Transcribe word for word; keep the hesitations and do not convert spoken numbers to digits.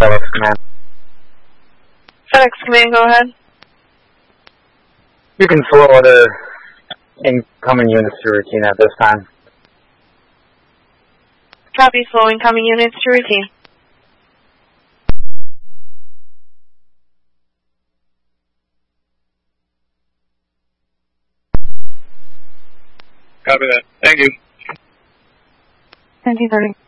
FedEx Command. FedEx Command, go ahead. You can slow order incoming units to routine at this time. Copy, slow incoming units to routine. Copy that. Thank you. nineteen thirty.